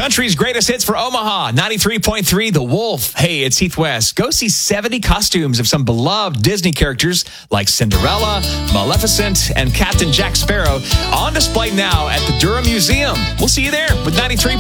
Country's greatest hits for Omaha, 93.3 The Wolf. Hey, it's Heath West. Go see 70 costumes of some beloved Disney characters like Cinderella, Maleficent, and Captain Jack Sparrow on display now at the Durham Museum. We'll see you there with 93.3